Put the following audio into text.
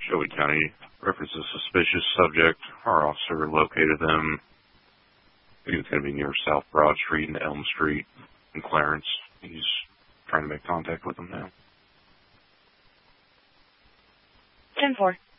Shelby County references a suspicious subject. Our officer located them. He was going to be near South Broad Street and Elm Street in Clarence. He's trying to make contact with them now. 10-4.